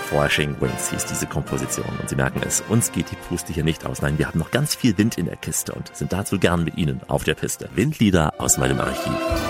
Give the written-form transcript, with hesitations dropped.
Thrashing Winds hieß diese Komposition. Und Sie merken es, uns geht die Puste hier nicht aus. Nein, wir haben noch ganz viel Wind in der Kiste und sind dazu gern mit Ihnen auf der Piste. Windlieder aus meinem Archiv.